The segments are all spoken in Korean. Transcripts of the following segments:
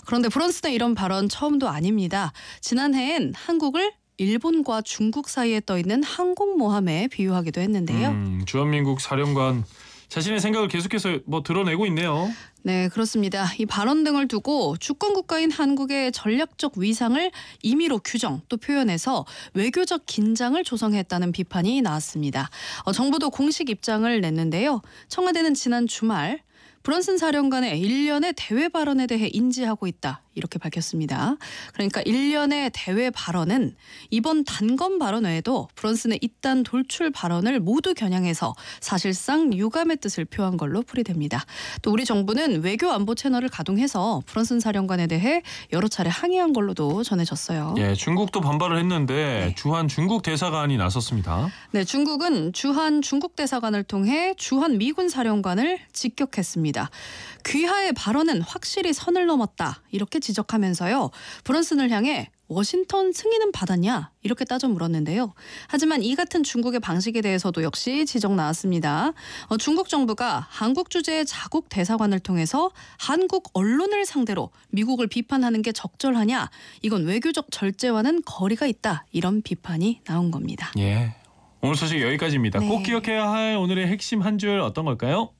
그런데 브런슨의 이런 발언 처음도 아닙니다. 지난해엔 한국을 일본과 중국 사이에 떠있는 항공모함에 비유하기도 했는데요. 주한민국 사령관 자신의 생각을 계속해서 드러내고 있네요. 네, 그렇습니다. 이 발언 등을 두고 주권 국가인 한국의 전략적 위상을 임의로 규정 또 표현해서 외교적 긴장을 조성했다는 비판이 나왔습니다. 정부도 공식 입장을 냈는데요. 청와대는 지난 주말 브런슨 사령관의 일련의 대외 발언에 대해 인지하고 있다 이렇게 밝혔습니다. 그러니까 일련의 대외 발언은 이번 단검 발언 외에도 브런슨의 이딴 돌출 발언을 모두 겨냥해서 사실상 유감의 뜻을 표한 걸로 풀이됩니다. 또 우리 정부는 외교 안보 채널을 가동해서 브런슨 사령관에 대해 여러 차례 항의한 걸로도 전해졌어요. 예, 중국도 반발을 했는데 네. 주한 중국 대사관이 나섰습니다. 네, 중국은 주한 중국 대사관을 통해 주한 미군 사령관을 직격했습니다. 귀하의 발언은 확실히 선을 넘었다 이렇게 지적하면서요. 브런슨을 향해 워싱턴 승인은 받았냐 이렇게 따져 물었는데요. 하지만 이 같은 중국의 방식에 대해서도 역시 지적 나왔습니다. 중국 정부가 한국 주재의 자국 대사관을 통해서 한국 언론을 상대로 미국을 비판하는 게 적절하냐 이건 외교적 절제와는 거리가 있다 이런 비판이 나온 겁니다. 예, 오늘 소식 여기까지입니다. 네. 꼭 기억해야 할 오늘의 핵심 한 줄 어떤 걸까요?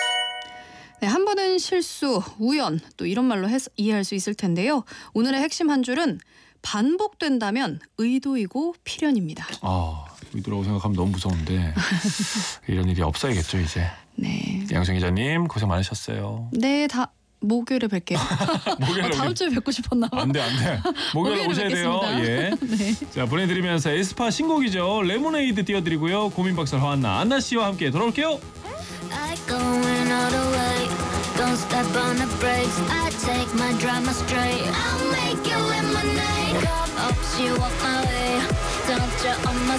네, 한 번은 실수, 우연 또 이런 말로 이해할 수 있을 텐데요. 오늘의 핵심 한 줄은 반복된다면 의도이고 필연입니다. 의도라고 생각하면 너무 무서운데 이런 일이 없어야겠죠 이제. 네. 양정 기자님 고생 많으셨어요. 네, 목요일에 뵐게요. 목요일에 다음 주에 뵙고 싶었나 봐요. 안돼. 목요일에 오셔야 돼요. 예. 네. 자, 보내드리면서 에스파 신곡이죠. 레모네이드 띄워드리고요. 고민박사 화한나 안나 씨와 함께 돌아올게요. I going all the way. Don't step on the brakes. I take my drama straight. I'll make you lemonade. Cup up, she walk my way. Don't you on my